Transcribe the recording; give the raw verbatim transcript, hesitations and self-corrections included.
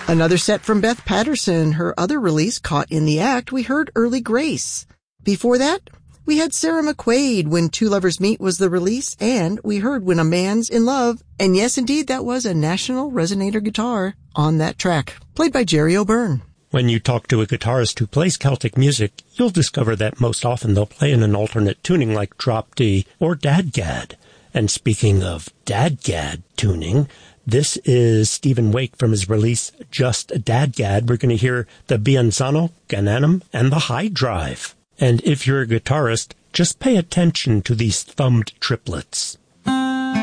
Another set from Beth Patterson, her other release, Caught in the Act, we heard Early Grace. Before that, we had Sarah McQuaid, When Two Lovers Meet was the release, and we heard When a Man's in Love. And yes, indeed, that was a National Resonator guitar on that track, played by Jerry O'Byrne. When you talk to a guitarist who plays Celtic music, you'll discover that most often they'll play in an alternate tuning like drop D or dadgad. And speaking of dadgad tuning, this is Stephen Wake from his release Just Dadgad. We're going to hear the Bianzano, Gananum, and the High Drive. And if you're a guitarist, just pay attention to these thumbed triplets.